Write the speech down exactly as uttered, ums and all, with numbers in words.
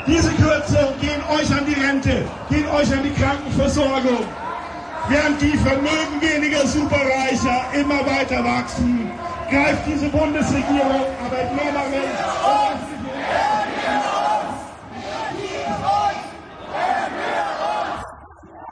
Diese Kürzungen gehen euch an die Rente, gehen euch an die Krankenversorgung. Während die Vermögen weniger Superreicher immer weiter wachsen, greift diese Bundesregierung Arbeitnehmerinnen und